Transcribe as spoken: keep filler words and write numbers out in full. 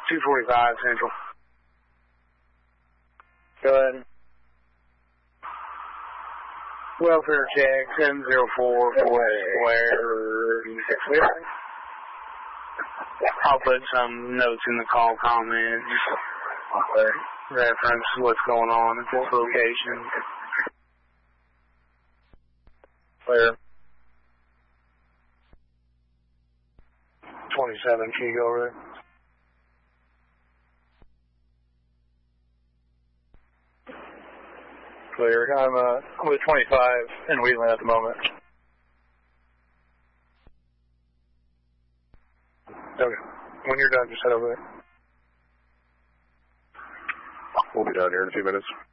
two forty-five Central. Go ahead. Welfare check, seven zero four Square. I'll put some notes in the call comments. Okay. Reference what's going on at this location. Clear. twenty-seven, can you go over there? Clear. I'm uh, with twenty-five in Wheatland at the moment. Okay. When you're done, just head over there. We'll be down here in a few minutes.